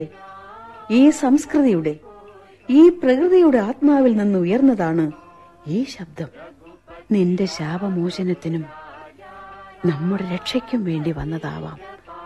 ഈ സംസ്കൃതിയുടെ, ഈ പ്രകൃതിയുടെ ആത്മാവിൽ നിന്ന് ഉയർന്നതാണ് ഈ ശബ്ദം. നിന്റെ ശാപമോചനത്തിനും നമ്മുടെ രക്ഷയ്ക്കും വേണ്ടി വന്നതാവാം.